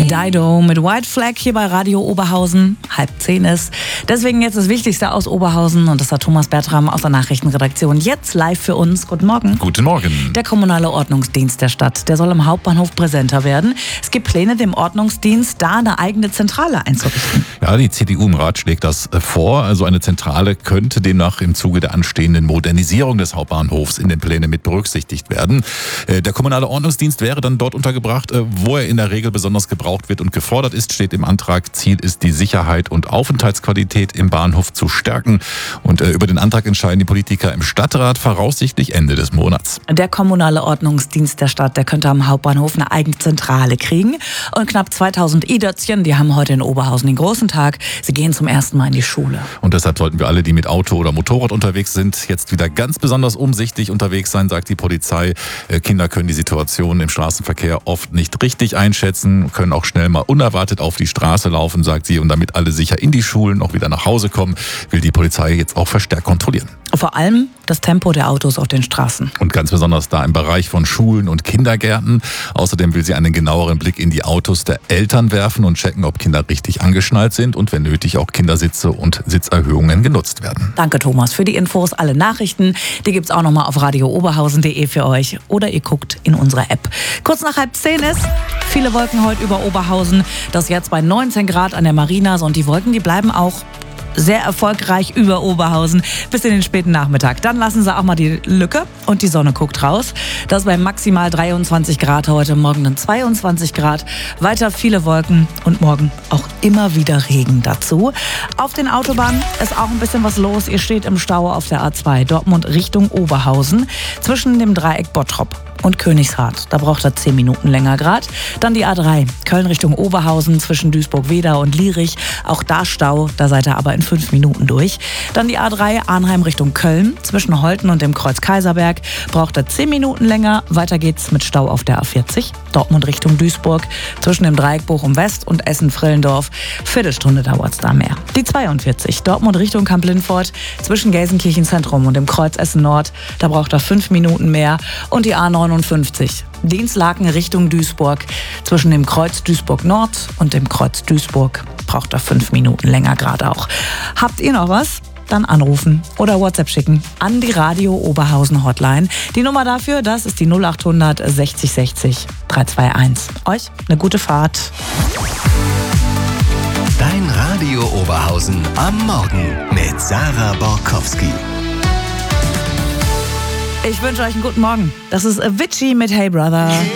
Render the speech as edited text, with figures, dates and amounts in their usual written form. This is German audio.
Dido mit White Flag hier bei Radio Oberhausen. 9:30 ist. Deswegen jetzt das Wichtigste aus Oberhausen und das hat Thomas Bertram aus der Nachrichtenredaktion jetzt live für uns. Guten Morgen. Guten Morgen. Der kommunale Ordnungsdienst der Stadt, der soll am Hauptbahnhof präsenter werden. Es gibt Pläne, dem Ordnungsdienst da eine eigene Zentrale einzurichten. Ja, die CDU im Rat schlägt das vor. Also eine Zentrale könnte demnach im Zuge der anstehenden Modernisierung des Hauptbahnhofs in den Plänen mit berücksichtigt werden. Der kommunale Ordnungsdienst wäre dann dort untergebracht, wo er in der Regel besonders gebraucht wird und gefordert ist, steht im Antrag. Ziel ist, die Sicherheit und Aufenthaltsqualität im Bahnhof zu stärken. Und über den Antrag entscheiden die Politiker im Stadtrat voraussichtlich Ende des Monats. Der kommunale Ordnungsdienst der Stadt, der könnte am Hauptbahnhof eine eigene Zentrale kriegen. Und knapp 2000 I-Dötzchen, die haben heute in Oberhausen den großen Tag. Sie gehen zum ersten Mal in die Schule. Und deshalb sollten wir alle, die mit Auto oder Motorrad unterwegs sind, jetzt wieder ganz besonders umsichtig unterwegs sein, sagt die Polizei. Kinder können die Situation im Straßenverkehr oft nicht richtig einschätzen, können auch schnell mal unerwartet auf die Straße laufen, sagt sie. Und damit alle sicher in die Schulen auch wieder nach Hause kommen, will die Polizei jetzt auch verstärkt kontrollieren. Vor allem das Tempo der Autos auf den Straßen. Und ganz besonders da im Bereich von Schulen und Kindergärten. Außerdem will sie einen genaueren Blick in die Autos der Eltern werfen und checken, ob Kinder richtig angeschnallt sind und wenn nötig auch Kindersitze und Sitzerhöhungen genutzt werden. Danke Thomas für die Infos, alle Nachrichten. Die gibt's auch nochmal auf radiooberhausen.de für euch oder ihr guckt in unserer App. Kurz nach 9:30 ist viele Wolken heute über Oberhausen. Das jetzt bei 19 Grad an der Marina und die Wolken, die bleiben auch sehr erfolgreich über Oberhausen bis in den späten Nachmittag. Dann lassen sie auch mal die Lücke und die Sonne guckt raus. Das bei maximal 23 Grad heute, morgen dann 22 Grad. Weiter viele Wolken und morgen auch immer wieder Regen dazu. Auf den Autobahnen ist auch ein bisschen was los. Ihr steht im Stau auf der A2 Dortmund Richtung Oberhausen zwischen dem Dreieck Bottrop und Königshardt. Da braucht er 10 Minuten länger gerade. Dann die A3 Köln Richtung Oberhausen zwischen Duisburg-Wedau und Lierich. Auch da Stau, da seid ihr aber in 5 Minuten durch. Dann die A3 Arnheim Richtung Köln zwischen Holten und dem Kreuz Kaiserberg. Braucht er 10 Minuten länger. Weiter geht's mit Stau auf der A40 Dortmund Richtung Duisburg zwischen dem Dreieck Bochum-West und Essen-Frillendorf. Viertelstunde dauert's da mehr. Die 42 Dortmund Richtung Kamp-Lindfort zwischen Gelsenkirchen-Zentrum und dem Kreuz Essen-Nord. Da braucht er 5 Minuten mehr. Und die A59 Dienstlaken Richtung Duisburg zwischen dem Kreuz Duisburg-Nord und dem Kreuz Duisburg. Braucht er 5 Minuten länger gerade auch. Habt ihr noch was? Dann anrufen oder WhatsApp schicken an die Radio Oberhausen Hotline. Die Nummer dafür, das ist die 0800 60 60 321. Euch eine gute Fahrt. Dein Radio Oberhausen am Morgen mit Sarah Borkowski. Ich wünsche euch einen guten Morgen. Das ist Avicii mit Hey Brother.